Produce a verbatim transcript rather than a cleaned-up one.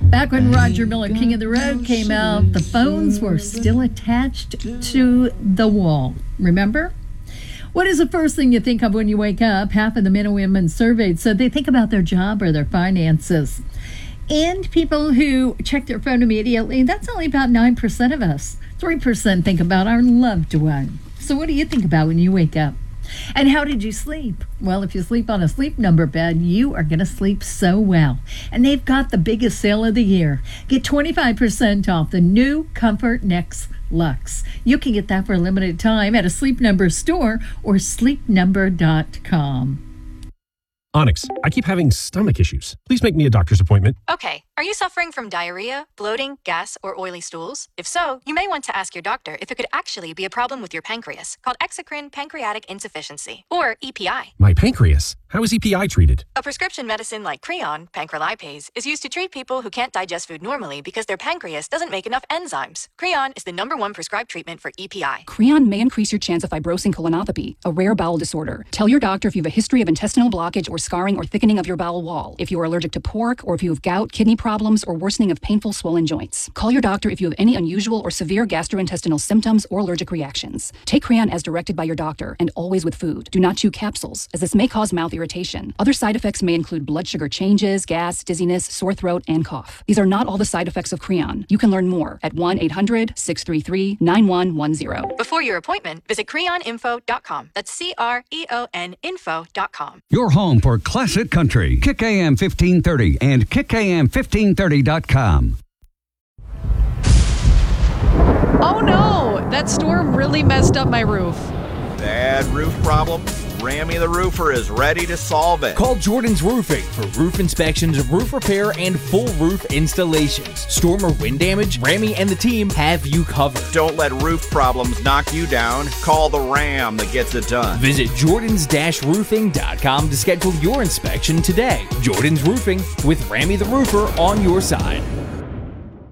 Back when Roger Miller, King of the Road, came out, the phones were still attached to the wall. Remember? What is the first thing you think of when you wake up? Half of the men and women surveyed said they think about their job or their finances. And people who check their phone immediately, that's only about nine percent of us. three percent think about our loved one. So what do you think about when you wake up? And how did you sleep? Well, if you sleep on a Sleep Number bed, you are going to sleep so well. And they've got the biggest sale of the year. Get twenty-five percent off the new Comfort Next Luxe. You can get that for a limited time at a Sleep Number store or sleep number dot com. Onyx, I keep having stomach issues. Please make me a doctor's appointment. Okay, are you suffering from diarrhea, bloating, gas, or oily stools? If so, you may want to ask your doctor if it could actually be a problem with your pancreas, called exocrine pancreatic insufficiency, or E P I. My pancreas? How is E P I treated? A prescription medicine like Creon, pancrelipase, is used to treat people who can't digest food normally because their pancreas doesn't make enough enzymes. Creon is the number one prescribed treatment for E P I. Creon may increase your chance of fibrosing colonopathy, a rare bowel disorder. Tell your doctor if you have a history of intestinal blockage or scarring or thickening of your bowel wall, if you are allergic to pork, or if you have gout, kidney problems, or worsening of painful swollen joints. Call your doctor if you have any unusual or severe gastrointestinal symptoms or allergic reactions. Take Creon as directed by your doctor, and always with food. Do not chew capsules, as this may cause mouth irritation. Other side effects may include blood sugar changes, gas, dizziness, sore throat, and cough. These are not all the side effects of Creon. You can learn more at one eight hundred six three three nine one one zero. Before your appointment, visit creon info dot com. That's C R E O N info dot com. Your home for classic country. Kick A M fifteen thirty and kick A M fifteen thirty dot com. Oh no! That storm really messed up my roof. Bad roof problem? Rammy the Roofer is ready to solve it. Call Jordan's Roofing for roof inspections, roof repair, and full roof installations. Storm or wind damage? Rammy and the team have you covered. Don't let roof problems knock you down. Call the Ram that gets it done. Visit Jordans Roofing dot com to schedule your inspection today. Jordan's Roofing, with Rammy the Roofer on your side.